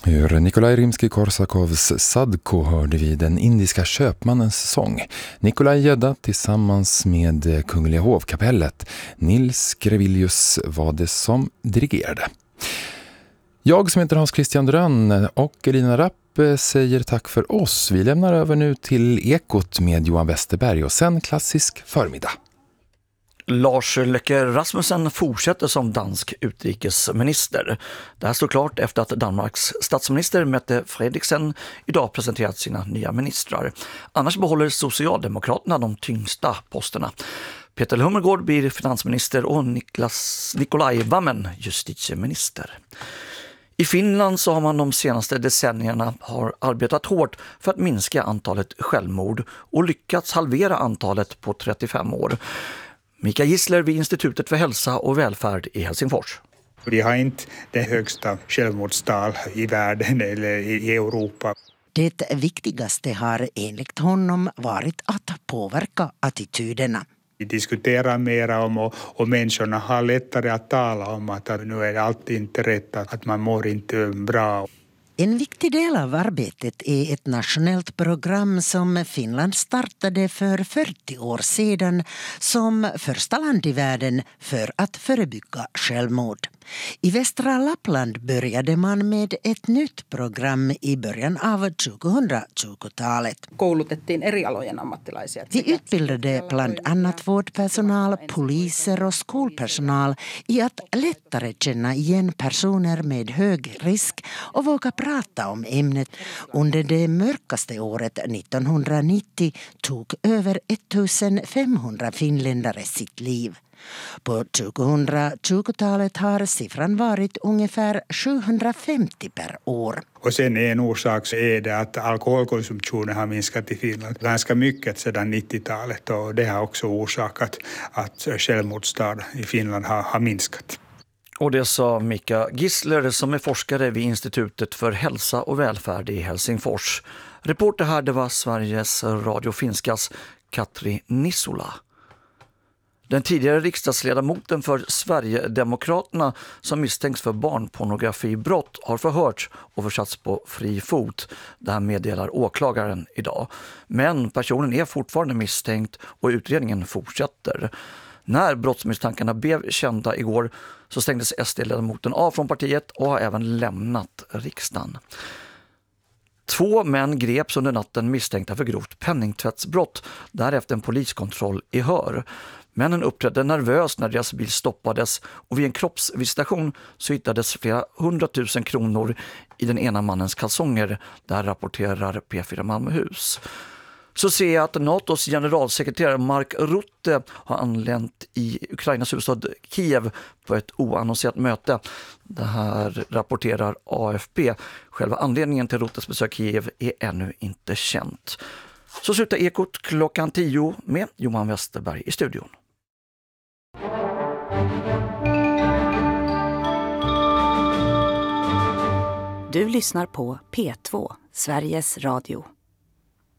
Ur Nikolaj Rimsky-Korsakovs Sadko hörde vi den indiska köpmannens sång. Nikolaj Gedda tillsammans med Kungliga hovkapellet. Nils Grevilius var det som dirigerade. Jag som heter Hans Christian Drönn och Elina Rapp säger tack för oss. Vi lämnar över nu till Ekot med Johan Westerberg och sen klassisk förmiddag. Lars Løkke Rasmussen fortsätter som dansk utrikesminister. Det här står klart efter att Danmarks statsminister Mette Frederiksen idag presenterat sina nya ministrar. Annars behåller Socialdemokraterna de tyngsta posterna. Peter Hummelgaard blir finansminister och Nikolaj Vammen justitieminister. I Finland så har man de senaste decennierna arbetat hårt för att minska antalet självmord och lyckats halvera antalet på 35 år. Mika Gisler vid Institutet för hälsa och välfärd i Helsingfors. Vi har inte det högsta självmordstal i världen eller i Europa. Det viktigaste har enligt honom varit att påverka attityderna. Vi diskuterar mera om och människorna har lättare att tala om att nu är allt inte rätt, att man mår inte bra. En viktig del av arbetet är ett nationellt program som Finland startade för 40 år sedan som första land i världen för att förebygga självmord. I västra Lappland började man med ett nytt program i början av 2020-talet. Koulutettiin eri alojen ammattilaisia. Vi utbildade bland annat vårdpersonal, poliser och skolpersonal i att lättare känna igen personer med hög risk och våga prata om ämnet. Under det mörkaste året 1990 tog över 1500 finländare sitt liv. På 2020-talet har siffran varit ungefär 750 per år. Och sen en orsak så är det att alkoholkonsumtionen har minskat i Finland ganska mycket sedan 90-talet och det har också orsakat att självmordstal i Finland har minskat. Och det sa Mika Gisler som är forskare vid Institutet för hälsa och välfärd i Helsingfors. Reporter här det var Sveriges Radio Finskas Katri Nisula. Den tidigare riksdagsledamoten för Sverigedemokraterna som misstänks för barnpornografibrott har förhörts och försatts på fri fot. Det här meddelar åklagaren idag. Men personen är fortfarande misstänkt och utredningen fortsätter. När brottsmisstankarna blev kända igår så stängdes SD-ledamoten av från partiet och har även lämnat riksdagen. 2 män greps under natten misstänkta för grovt penningtvättsbrott, därefter en poliskontroll i Hör. Männen uppträdde nervöst när deras bil stoppades och vid en kroppsvisitation så hittades flera 100 000 kronor i den ena mannens kalsonger, där rapporterar P4 Malmöhus. Så ser jag att NATOs generalsekreterare Mark Rutte har anlänt i Ukrainas huvudstad Kiev på ett oannonserat möte. Det här rapporterar AFP. Själva anledningen till Ruttes besök i Kiev är ännu inte känt. Så slutar Ekot klockan 10 med Johan Westerberg i studion. Du lyssnar på P2, Sveriges Radio.